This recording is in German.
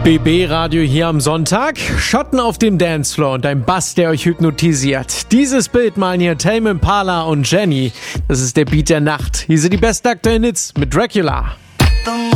BB-Radio hier am Sonntag. Schotten auf dem Dancefloor und ein Bass, der euch hypnotisiert. Dieses Bild malen hier Tame Impala und Jenny. Das ist der Beat der Nacht. Hier sind die besten aktuellen Hits mit Dracula.